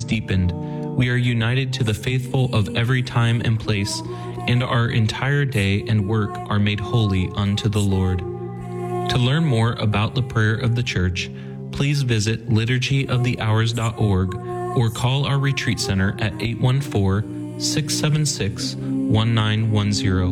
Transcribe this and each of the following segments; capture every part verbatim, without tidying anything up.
deepened. We are united to the faithful of every time and place, and our entire day and work are made holy unto the Lord. To learn more about the prayer of the Church, please visit liturgy of the hours dot org or call our retreat center at eight one four, six seven six, one nine one zero.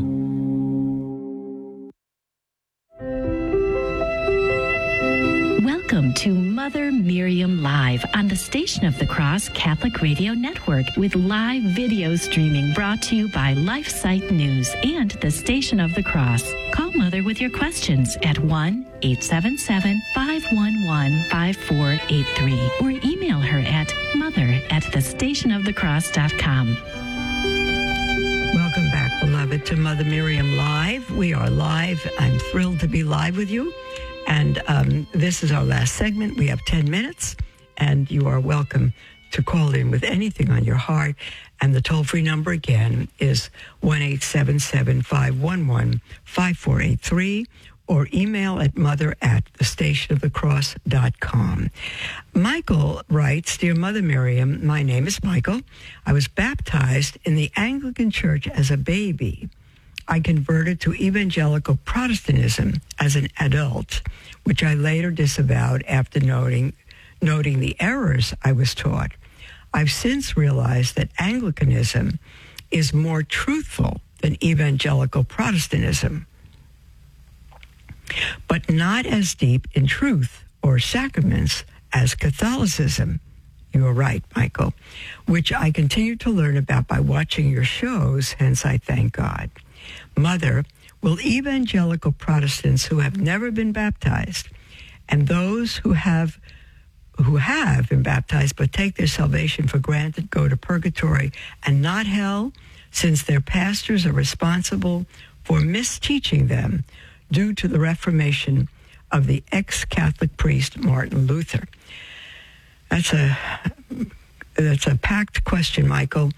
Welcome to Mother Miriam Live on the Station of the Cross Catholic Radio Network with live video streaming brought to you by LifeSite News and the Station of the Cross. Call Mother with your questions at one eight seven seven, five one one, five four eight three or email her at mother at the station of the cross dot com. Welcome back, beloved, to Mother Miriam Live. We are live. I'm thrilled to be live with you. And um, this is our last segment. We have ten minutes, and you are welcome to call in with anything on your heart. And the toll-free number again is one eight seven seven, five one one, five four eight three or email at mother at the station of the cross dot com. Michael writes, Dear Mother Miriam, my name is Michael. I was baptized in the Anglican Church as a baby. I converted to evangelical Protestantism as an adult, which I later disavowed after noting, noting the errors I was taught. I've since realized that Anglicanism is more truthful than evangelical Protestantism, but not as deep in truth or sacraments as Catholicism. You are right, Michael, which I continue to learn about by watching your shows, hence I thank God. Mother, will evangelical Protestants who have never been baptized and those who have who have been baptized but take their salvation for granted go to purgatory and not hell, since their pastors are responsible for misteaching them due to the reformation of the ex-Catholic priest Martin Luther? That's a that's a packed question, Michael.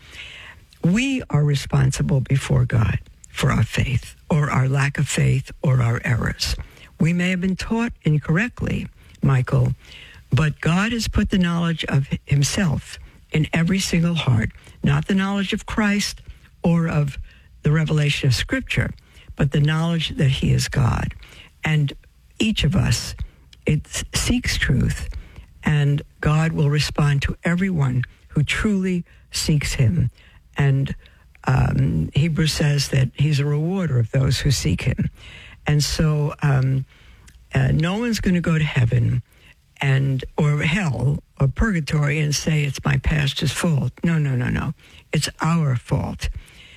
We are responsible before God for our faith, or our lack of faith, or our errors. We may have been taught incorrectly, Michael, but God has put the knowledge of himself in every single heart, not the knowledge of Christ or of the revelation of Scripture, but the knowledge that he is God. And each of us, it seeks truth, and God will respond to everyone who truly seeks him. And Um, Hebrews says that he's a rewarder of those who seek him. And so um, uh, no one's going to go to heaven and or hell or purgatory and say it's my pastor's fault. No, no, no, no. It's our fault.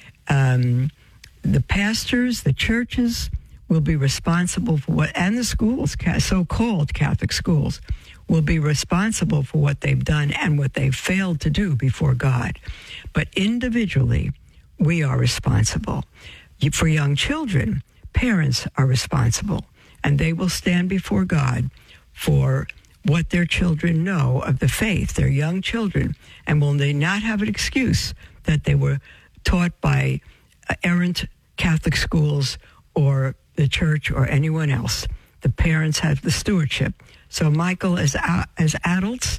Um, the pastors, the churches will be responsible for what, and the schools, so-called Catholic schools, will be responsible for what they've done and what they've failed to do before God. But individually, we are responsible. For young children, parents are responsible, and they will stand before God for what their children know of the faith, their young children, and will they not have an excuse that they were taught by errant Catholic schools or the church or anyone else. The parents have the stewardship. So, Michael, as as adults,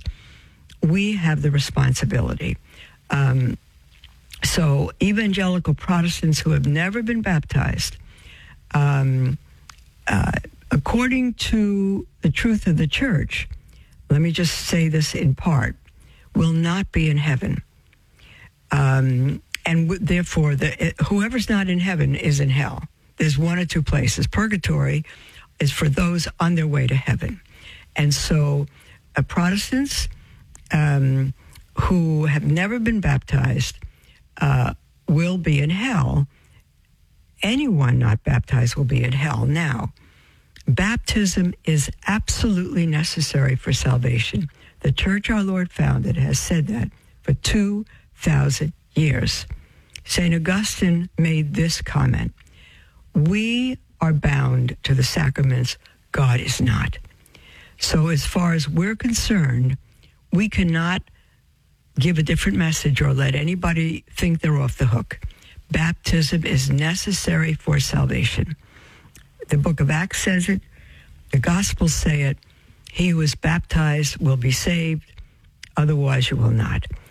we have the responsibility. Um, So evangelical Protestants who have never been baptized, um, uh, according to the truth of the church, let me just say this in part, will not be in heaven. Um, and w- therefore, the, it, whoever's not in heaven is in hell. There's one or two places. Purgatory is for those on their way to heaven. And so uh, Protestants um, who have never been baptized Uh, will be in hell. Anyone not baptized will be in hell. Now, baptism is absolutely necessary for salvation. The church our Lord founded has said that for two thousand years. Saint Augustine made this comment: we are bound to the sacraments, God is not. So as far as we're concerned, we cannot give a different message or let anybody think they're off the hook. Baptism is necessary for salvation. The book of Acts says it. The Gospels say it. He who is baptized will be saved. Otherwise, you will not.